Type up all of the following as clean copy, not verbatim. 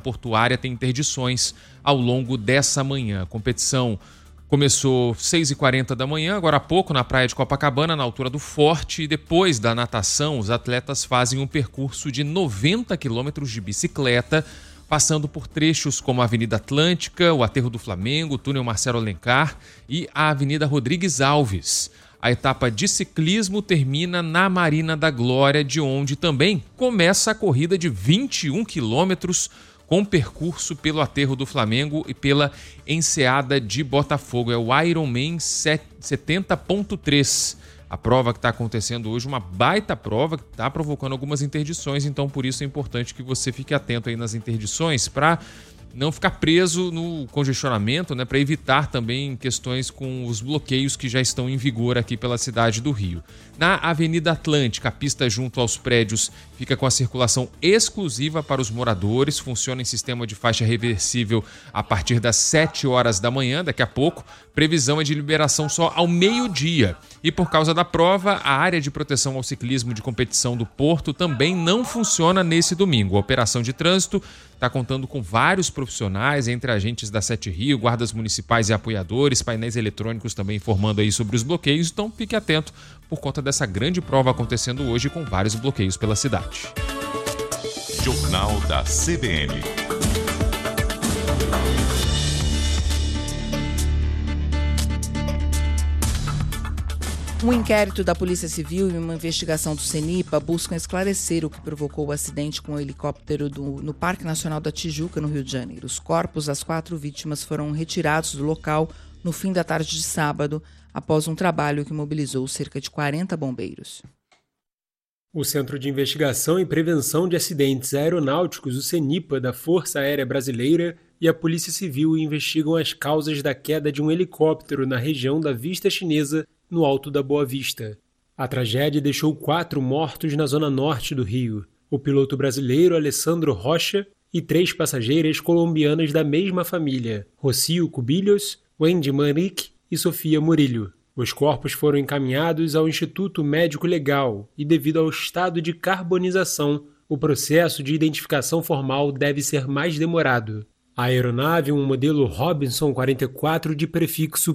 portuária tem interdições ao longo dessa manhã. A competição começou às 6h40 da manhã, agora há pouco, na praia de Copacabana, na altura do Forte. E depois da natação, os atletas fazem um percurso de 90 quilômetros de bicicleta, passando por trechos como a Avenida Atlântica, o Aterro do Flamengo, o Túnel Marcelo Alencar e a Avenida Rodrigues Alves. A etapa de ciclismo termina na Marina da Glória, de onde também começa a corrida de 21 quilômetros, com percurso pelo Aterro do Flamengo e pela Enseada de Botafogo. É o Ironman 70.3. A prova que está acontecendo hoje, uma baita prova que está provocando algumas interdições, então por isso é importante que você fique atento aí nas interdições para não ficar preso no congestionamento, né, para evitar também questões com os bloqueios que já estão em vigor aqui pela cidade do Rio. Na Avenida Atlântica, a pista junto aos prédios fica com a circulação exclusiva para os moradores, funciona em sistema de faixa reversível a partir das 7 horas da manhã, daqui a pouco. Previsão é de liberação só ao meio-dia. E por causa da prova, a área de proteção ao ciclismo de competição do Porto também não funciona nesse domingo. A operação de trânsito está contando com vários profissionais, entre agentes da Sete Rio, guardas municipais e apoiadores, painéis eletrônicos também informando aí sobre os bloqueios, então fique atento por conta dessa grande prova acontecendo hoje com vários bloqueios pela cidade. Jornal da CBN. Um inquérito da Polícia Civil e uma investigação do CENIPA buscam esclarecer o que provocou o acidente com o helicóptero no Parque Nacional da Tijuca, no Rio de Janeiro. Os corpos das 4 vítimas foram retirados do local no fim da tarde de sábado, após um trabalho que mobilizou cerca de 40 bombeiros. O Centro de Investigação e Prevenção de Acidentes Aeronáuticos, o CENIPA, da Força Aérea Brasileira, e a Polícia Civil investigam as causas da queda de um helicóptero na região da Vista Chinesa, no Alto da Boa Vista. A tragédia deixou 4 mortos na zona norte do Rio. O piloto brasileiro Alessandro Rocha e 3 passageiras colombianas da mesma família, Rocio Cubillos, Wendy Manrique e Sofia Murillo. Os corpos foram encaminhados ao Instituto Médico Legal e, devido ao estado de carbonização, o processo de identificação formal deve ser mais demorado. A aeronave, um modelo Robinson 44 de prefixo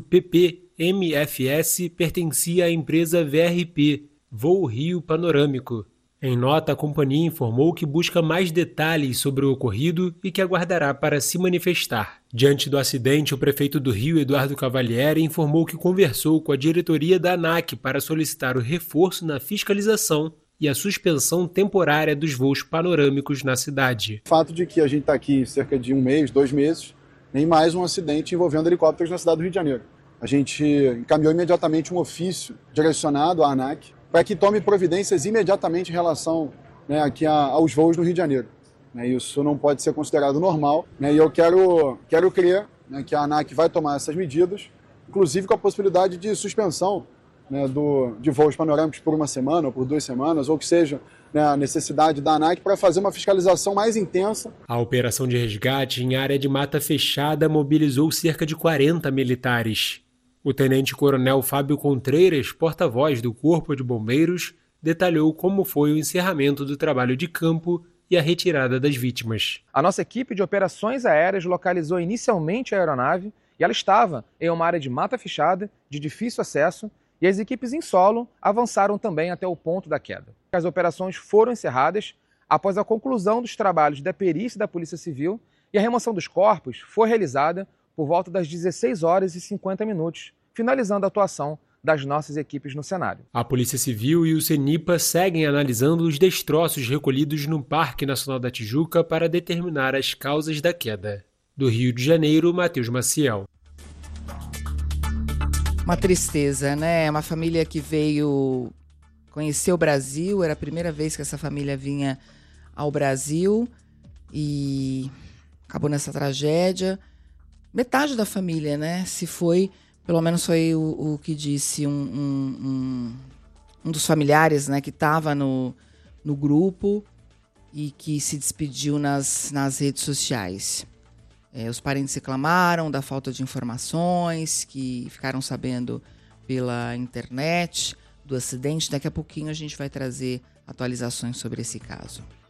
PP-MFS, pertencia à empresa VRP, Voo Rio Panorâmico. Em nota, a companhia informou que busca mais detalhes sobre o ocorrido e que aguardará para se manifestar. Diante do acidente, o prefeito do Rio, Eduardo Cavalieri, informou que conversou com a diretoria da ANAC para solicitar o reforço na fiscalização e a suspensão temporária dos voos panorâmicos na cidade. O fato de que a gente está aqui cerca de 1 mês, 2 meses, nem mais um acidente envolvendo helicópteros na cidade do Rio de Janeiro. A gente encaminhou imediatamente um ofício direcionado à ANAC para que tome providências imediatamente em relação, aqui aos voos no Rio de Janeiro. Isso não pode ser considerado normal, e eu quero crer, que a ANAC vai tomar essas medidas, inclusive com a possibilidade de suspensão, de voos panorâmicos por 1 semana ou por 2 semanas, ou que seja, a necessidade da ANAC para fazer uma fiscalização mais intensa. A operação de resgate em área de mata fechada mobilizou cerca de 40 militares. O tenente-coronel Fábio Contreiras, porta-voz do Corpo de Bombeiros, detalhou como foi o encerramento do trabalho de campo e a retirada das vítimas. A nossa equipe de operações aéreas localizou inicialmente a aeronave e ela estava em uma área de mata fechada, de difícil acesso, e as equipes em solo avançaram também até o ponto da queda. As operações foram encerradas após a conclusão dos trabalhos da perícia da Polícia Civil e a remoção dos corpos foi realizada por volta das 16h50, finalizando a atuação das nossas equipes no cenário. A Polícia Civil e o CENIPA seguem analisando os destroços recolhidos no Parque Nacional da Tijuca para determinar as causas da queda. Do Rio de Janeiro, Matheus Maciel. Uma tristeza, né? Uma família que veio conhecer o Brasil, era a primeira vez que essa família vinha ao Brasil e acabou nessa tragédia. Metade da família, né? Se foi, pelo menos foi o que disse um dos familiares, né? Que estava no grupo e que se despediu nas redes sociais. Os parentes reclamaram da falta de informações, que ficaram sabendo pela internet do acidente. Daqui a pouquinho a gente vai trazer atualizações sobre esse caso.